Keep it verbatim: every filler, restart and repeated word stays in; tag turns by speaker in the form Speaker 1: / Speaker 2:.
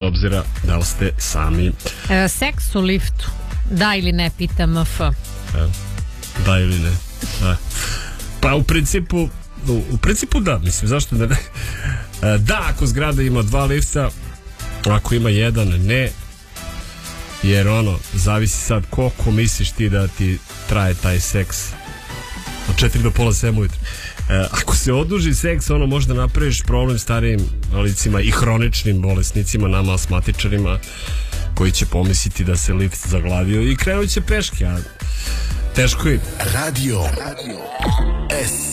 Speaker 1: obzira da li ste sami.
Speaker 2: E, seks u liftu, da ili ne, pita M F.
Speaker 1: E, da ili ne. Da. Pa u principu u, u principu da, mislim, zašto da ne? E, da, ako zgrada ima dva lifta, ako ima jedan, ne. Jer ono, zavisi sad koliko misliš ti da ti traje taj seks. Od četiri do pola sedam ujutro. E, ako se oduži seks, ono, možda napraviš problem starijim licima i hroničnim bolesnicima, nama asmatičarima, koji će pomisliti da se lift zaglavio i krenut će peške, a teško je.
Speaker 3: Radio, Radio S